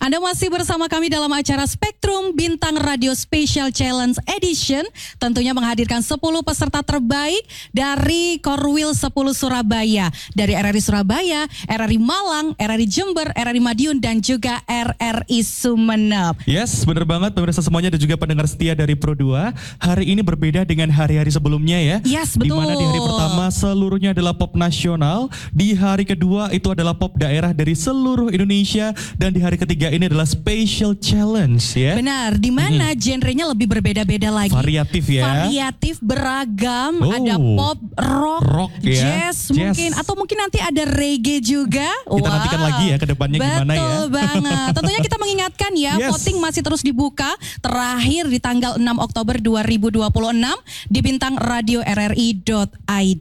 Anda masih bersama kami dalam acara Spektrum Bintang Radio Special Challenge Edition. Tentunya menghadirkan 10 peserta terbaik dari Korwil 10 Surabaya. Dari RRI Surabaya, RRI Malang, RRI Jember, RRI Madiun, dan juga RRI Sumeneb. Yes, benar banget pemirsa semuanya dan juga pendengar setia dari Pro2. Hari ini berbeda dengan hari-hari sebelumnya ya. Yes, betul. Di mana di hari pertama seluruhnya adalah pop nasional. Di hari kedua itu adalah pop daerah dari seluruh Indonesia. Dan di hari ketiga ini adalah Special Challenge ya. Benar, di mana genrenya lebih berbeda-beda lagi. Variatif ya. Variatif, beragam, ada pop, rock, jazz mungkin, atau mungkin nanti ada reggae juga. Kita nantikan lagi ya ke depannya gimana ya. Betul banget. Tentunya kita mengingatkan ya, voting masih terus dibuka. Terakhir di tanggal 6 Oktober 2026 di bintang radio RRI.id.